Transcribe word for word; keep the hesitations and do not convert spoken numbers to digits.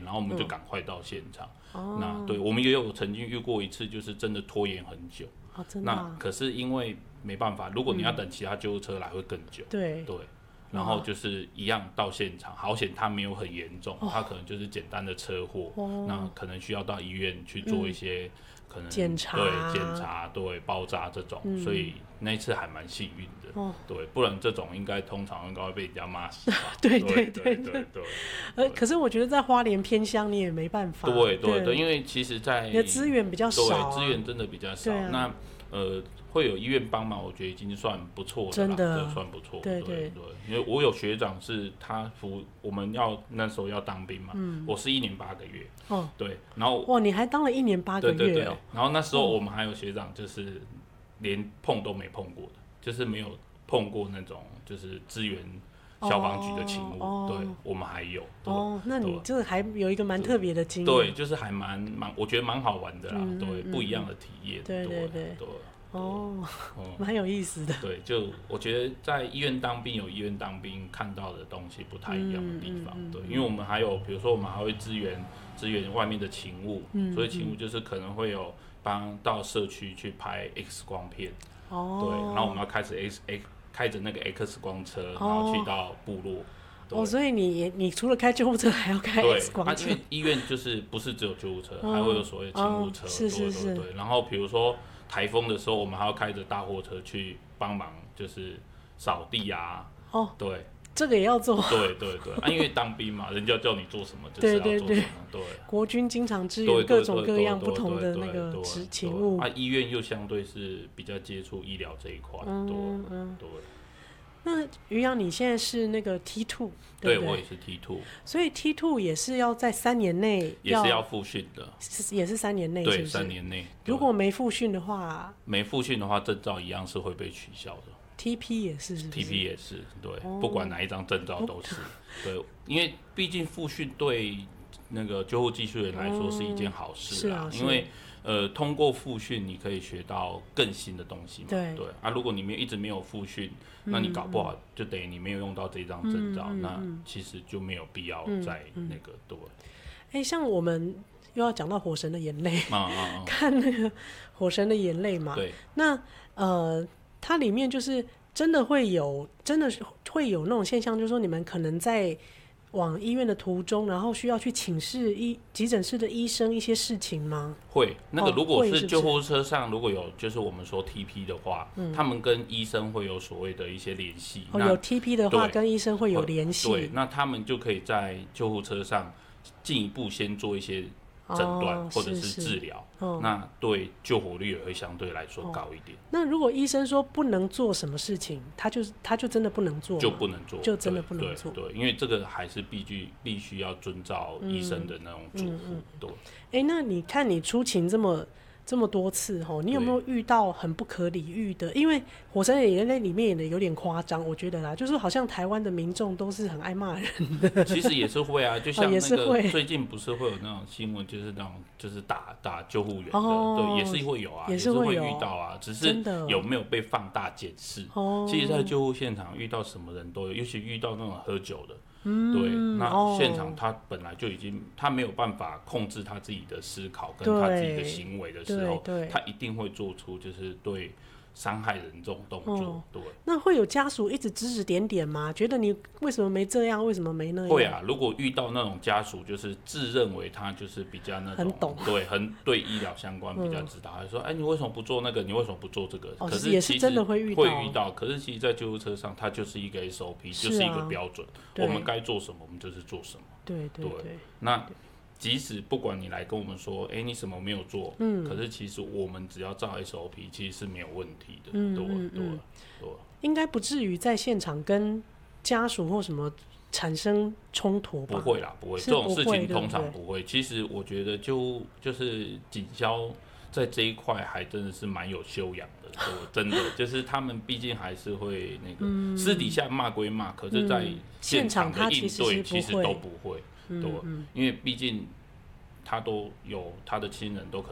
然后我们就赶快到现场。 哦， 那对我们也有曾经遇过一次，就是真的拖延很久。 哦，真的、啊。 那可是因为没办法，如果你要等其他救护车来会更久。 嗯、对对。然后就是一样到现场，好险他没有很严重，哦、他可能就是简单的车祸，哦、那可能需要到医院去做一些、嗯、可能检查， 对检查，对包扎这种、嗯，所以那一次还蛮幸运的、哦，对，不然这种应该通常应该会被人家骂死。 对对对对对 对, 对呃，可是我觉得在花莲偏乡你也没办法， 对对 对, 对，因为其实在，在你的资源比较少、啊， 对，资源真的比较少，啊、那呃。会有医院帮忙，我觉得已经算不错的啦， 真的， 这算不错。 对 对, 对对，因为我有学长是他服，我们要那时候要当兵嘛，嗯、我是一年八个月，哦，对，然后哇，你还当了一年八个月、哦， 对对对，然后那时候我们还有学长就是连碰都没碰过的，就是没有碰过那种就是支援消防局的勤务，哦、对，我们还有。 哦，那你这还有一个蛮特别的经验， 对，就是还蛮蛮，我觉得蛮好玩的啦，嗯、对、嗯，不一样的体验， 对对 对, 对, 对哦，蛮、嗯、有意思的。 对，就我觉得在医院当兵有医院当兵看到的东西不太一样的地方，嗯嗯嗯、对，因为我们还有比如说我们还会支援支援外面的勤务，嗯、所以勤务就是可能会有帮到社区去拍 X 光片，哦，对，然后我们要开始 X X 开着那个 X 光车，然后去到部落。 哦，所以你你除了开救护车，还要开 X 光车？ 对，啊、因为医院就是不是只有救护车，哦、还会有所谓的勤务车， 哦、是是是， 对对对。然后比如说台风的时候，我们还要开着大货车去帮忙，就是扫地啊。哦，对， 这个也要做。 对对对，啊，因为当兵嘛，人家叫你做什么就是要做什么。对对对，对， 国军经常支援各种各样不同的那个勤务。 啊，医院又相对是比较接触医疗这一块。嗯嗯，对。 那于洋，你现在是那个 T 二， 对, 对不对？ 我也是 T 二， 所以 T 二 也是要在三年内， 也是要复训的， 也是三年内， 对，三年内。 如果没复训的话， 没复训的话，证照一样是会被取消的。 T P 也是是不是 ，T P 也是，对，哦、不管哪一张证照都是，对，因为毕竟复训对那个救护技术员来说是一件好事啦， 嗯、是啊， 因为。呃，通过复训，你可以学到更新的东西嘛？ 对对啊，如果你没一直没有复训、嗯，那你搞不好就等于你没有用到这张证照、嗯嗯，那其实就没有必要再那个、嗯嗯、对。 哎、欸，像我们又要讲到《火神的眼泪》 啊啊啊， 看那个《火神的眼泪》嘛， 对， 那呃，它里面就是真的会有，真的会有那种现象，就是说你们可能在。往医院的途中，然后需要去请示医急诊室的医生一些事情吗？ 会，那个如果是救护车上如果有就是我们说 T P 的话、嗯，他们跟医生会有所谓的一些联系。 哦，有 T P 的话，跟医生会有联系。 对，那他们就可以在救护车上进一步先做一些诊断、哦、或者是治疗、哦，那对救活率也会相对来说高一点、哦。 那如果医生说不能做什么事情，他就他就真的不能做， 就不能做， 就真的不能做。 对，对对，因为这个还是必须必须要遵照医生的那种嘱咐、嗯嗯嗯。对。 哎、欸，那你看你出勤这么。这么多次吼，你有没有遇到很不可理喻的？因为《火神的眼泪》里面演的有点夸张，我觉得啦，就是好像台湾的民众都是很爱骂人的。 其实也是会啊，就像那个最近不是会有那种新闻，就是那种就是打打救护员的，哦、对，也是会有啊， 也是会遇到啊，只是有没有被放大检视。其实，在救护现场遇到什么人都有，尤其遇到那种喝酒的。嗯，对，那现场他本来就已经他没有办法控制他自己的思考跟他自己的行为的时候，他一定会做出就是对伤害人这种动作、哦。对， 那会有家属一直指指点点吗？觉得你为什么没这样，为什么没那样？ 会啊，如果遇到那种家属，就是自认为他就是比较那种很懂， 对，很对医疗相关比较知道，他、嗯、说：“哎，你为什么不做那个？你为什么不做这个？” 哦、 可是也是真的会遇到， 会遇到。可是其实，在救护车上，它就是一个 S O P，、啊、就是一个标准。我们该做什么，我们就是做什么。 对对 对, 对。那即使不管你来跟我们说，哎、欸，你什么没有做，嗯，可是其实我们只要照 S O P， 其实是没有问题的，嗯、对对对， 应该不至于在现场跟家属或什么产生冲突吧？ 不会啦，不会，这种事情通常不会。其实我觉得就就是警消在这一块还真的是蛮有修养的，真的就是他们毕竟还是会那个、嗯、私底下骂归骂，可是在现场的应对其实都不会。对、嗯嗯，因为毕竟他都有他的亲人都可